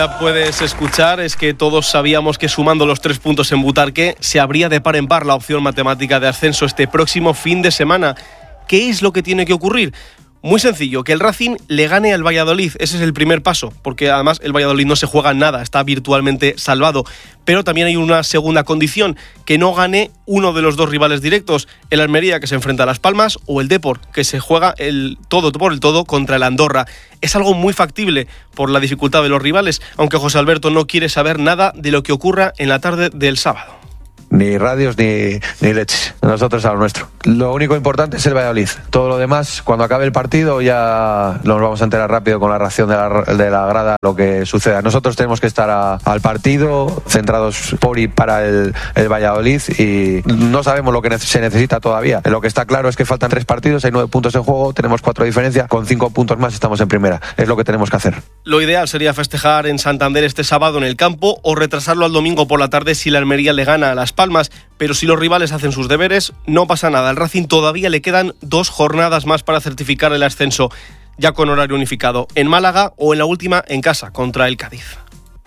ya puedes escuchar es que todos sabíamos que sumando los 3 puntos en Butarque se abría de par en par la opción matemática de ascenso este próximo fin de semana. ¿Qué es lo que tiene que ocurrir? Muy sencillo, que el Racing le gane al Valladolid. Ese es el primer paso, porque además el Valladolid no se juega nada, está virtualmente salvado. Pero también hay una segunda condición, que no gane uno de los dos rivales directos, el Almería, que se enfrenta a Las Palmas, o el Depor, que se juega el todo por el todo contra el Andorra. Es algo muy factible por la dificultad de los rivales, aunque José Alberto no quiere saber nada de lo que ocurra en la tarde del sábado. Ni radios ni leches. Nosotros a lo nuestro. Lo único importante es el Valladolid. Todo lo demás, cuando acabe el partido, ya nos vamos a enterar rápido con la reacción de la grada lo que suceda. Nosotros tenemos que estar al partido, centrados por y para el Valladolid, y no sabemos lo que se necesita todavía. Lo que está claro es que faltan 3 partidos, hay 9 puntos en juego, tenemos 4 de diferencia, con 5 puntos más estamos en primera. Es lo que tenemos que hacer. Lo ideal sería festejar en Santander este sábado en el campo o retrasarlo al domingo por la tarde si la Almería le gana a Las Palmas, pero si los rivales hacen sus deberes, no pasa nada. Al Racing todavía le quedan 2 jornadas más para certificar el ascenso, ya con horario unificado, en Málaga o en la última en casa, contra el Cádiz.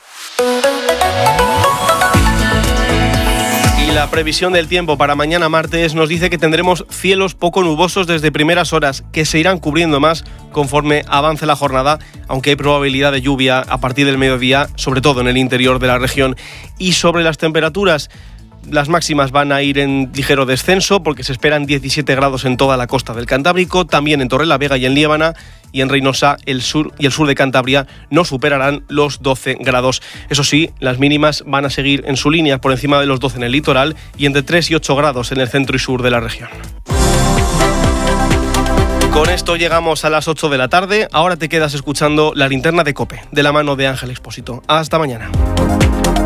Y la previsión del tiempo para mañana martes nos dice que tendremos cielos poco nubosos desde primeras horas, que se irán cubriendo más conforme avance la jornada, aunque hay probabilidad de lluvia a partir del mediodía, sobre todo en el interior de la región. Y sobre las temperaturas, las máximas van a ir en ligero descenso porque se esperan 17 grados en toda la costa del Cantábrico, también en Torrelavega y en Liébana, y en Reynosa el sur y el sur de Cantabria no superarán los 12 grados. Eso sí, las mínimas van a seguir en su línea por encima de los 12 en el litoral y entre 3 y 8 grados en el centro y sur de la región. Con esto llegamos a las 8 de la tarde. Ahora te quedas escuchando La Linterna de COPE, de la mano de Ángel Expósito. Hasta mañana.